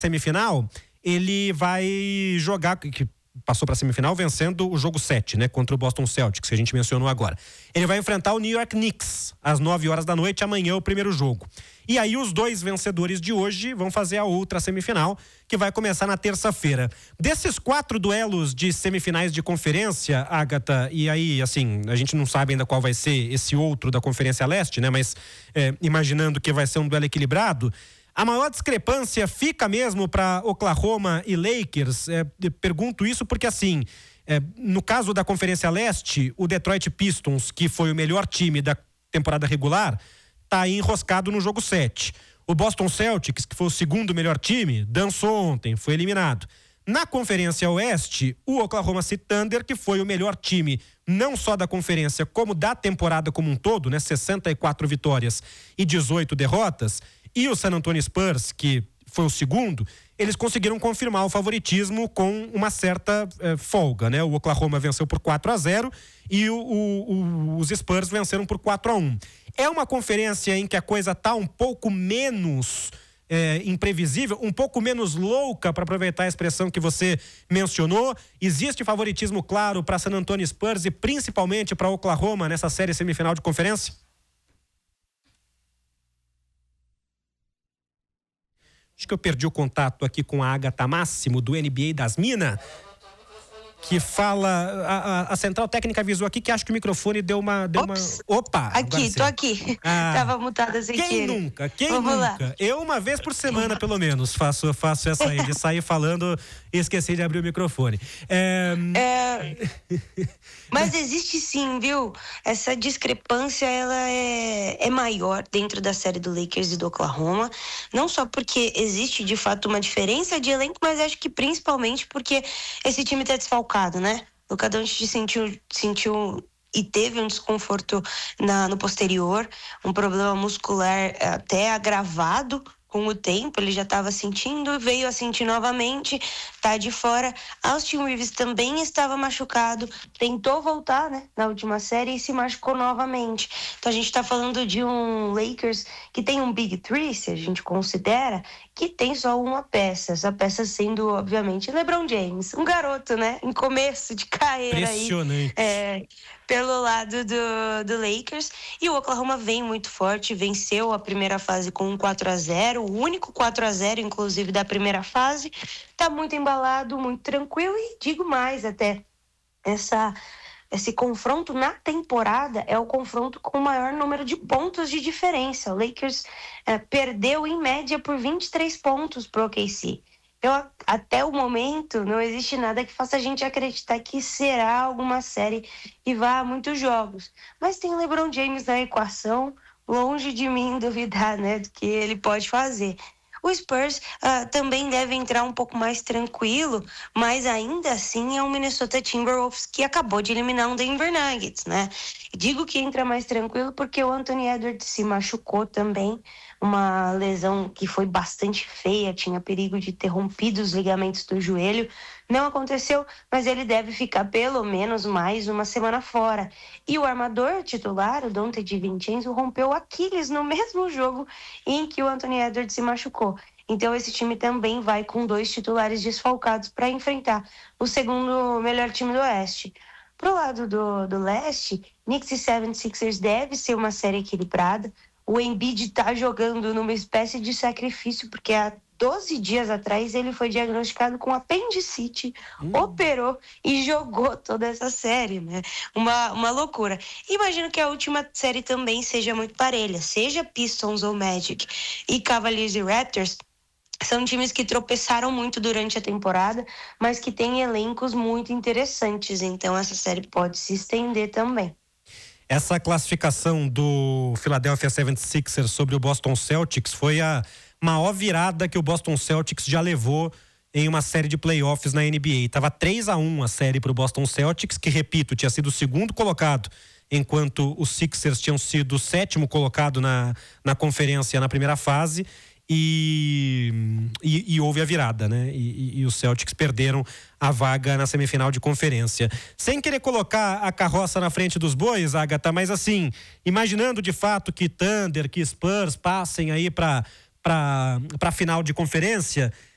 semifinal, ele vai jogar, que passou para a semifinal vencendo o jogo 7, né, contra o Boston Celtics, que a gente mencionou agora. Ele vai enfrentar o New York Knicks às 9h da noite, amanhã o primeiro jogo. E aí os dois vencedores de hoje vão fazer a outra semifinal, que vai começar na terça-feira. Desses 4 duelos de semifinais de conferência, Agatha, e aí, assim, a gente não sabe ainda qual vai ser esse outro da Conferência Leste, né, mas imaginando que vai ser um duelo equilibrado, a maior discrepância fica mesmo para Oklahoma e Lakers. Pergunto isso porque, assim, no caso da Conferência Leste, o Detroit Pistons, que foi o melhor time da temporada regular, está aí enroscado no jogo 7. O Boston Celtics, que foi o segundo melhor time, dançou ontem, foi eliminado. Na Conferência Oeste, o Oklahoma City Thunder, que foi o melhor time não só da conferência, como da temporada como um todo, né? 64 vitórias e 18 derrotas, e o San Antonio Spurs, que foi o segundo, eles conseguiram confirmar o favoritismo com uma certa folga, né? O Oklahoma venceu por 4-0 e os Spurs venceram por 4-1. É uma conferência em que a coisa está um pouco menos imprevisível, um pouco menos louca, para aproveitar a expressão que você mencionou. Existe favoritismo claro para San Antonio Spurs e principalmente para Oklahoma nessa série semifinal de conferência? Acho que eu perdi o contato aqui com a Agatha Máximo, do NBA das Minas, que fala... A central técnica avisou aqui que acho que o microfone deu uma... Opa! Aqui, tô aqui. Tava mutada sem querer. Quem nunca? Lá. Eu, uma vez por semana, pelo menos, faço essa aí, de sair falando e esquecer de abrir o microfone. Mas existe sim, viu? Essa discrepância, ela é maior dentro da série do Lakers e do Oklahoma. Não só porque existe, de fato, uma diferença de elenco, mas acho que principalmente porque esse time tá desfalcado, né? O Luka Doncic sentiu e teve um desconforto no posterior, um problema muscular até agravado com o tempo, ele já estava sentindo, veio a sentir novamente, tá de fora. Austin Reeves também estava machucado, tentou voltar, né, na última série e se machucou novamente. Então a gente está falando de um Lakers que tem um Big Three, se a gente considera, que tem só uma peça, essa peça sendo, obviamente, LeBron James, um garoto, né, em começo de carreira. Impressionante. Aí, pelo lado do Lakers, e o Oklahoma vem muito forte, venceu a primeira fase com um 4-0, o único 4-0, inclusive, da primeira fase, tá muito embalado, muito tranquilo, e digo mais até, esse confronto na temporada é o confronto com o maior número de pontos de diferença. O Lakers perdeu em média por 23 pontos pro OKC. Então, até o momento, não existe nada que faça a gente acreditar que será alguma série que vá a muitos jogos. Mas tem o LeBron James na equação, longe de mim duvidar, né, do que ele pode fazer. O Spurs também deve entrar um pouco mais tranquilo, mas ainda assim é um Minnesota Timberwolves que acabou de eliminar um Denver Nuggets, né? Digo que entra mais tranquilo porque o Anthony Edwards se machucou também, uma lesão que foi bastante feia, tinha perigo de ter rompido os ligamentos do joelho. Não aconteceu, mas ele deve ficar pelo menos mais uma semana fora. E o armador titular, o Donte DiVincenzo, rompeu o Aquiles no mesmo jogo em que o Anthony Edwards se machucou. Então esse time também vai com 2 titulares desfalcados para enfrentar o segundo melhor time do Oeste. Pro lado do Leste, Knicks e 76ers deve ser uma série equilibrada. O Embiid está jogando numa espécie de sacrifício, porque há 12 dias atrás ele foi diagnosticado com apendicite, operou e jogou toda essa série, né? Uma loucura. Imagino que a última série também seja muito parelha, seja Pistons ou Magic. E Cavaliers e Raptors são times que tropeçaram muito durante a temporada, mas que têm elencos muito interessantes, então essa série pode se estender também. Essa classificação do Philadelphia 76ers sobre o Boston Celtics foi a maior virada que o Boston Celtics já levou em uma série de playoffs na NBA. Tava 3-1 a série para o Boston Celtics, que, repito, tinha sido o segundo colocado, enquanto os Sixers tinham sido o 7º colocado na conferência na primeira fase. E houve a virada, né? E os Celtics perderam a vaga na semifinal de conferência. Sem querer colocar a carroça na frente dos bois, Agatha, mas assim, imaginando de fato que Thunder, que Spurs passem aí para final de conferência,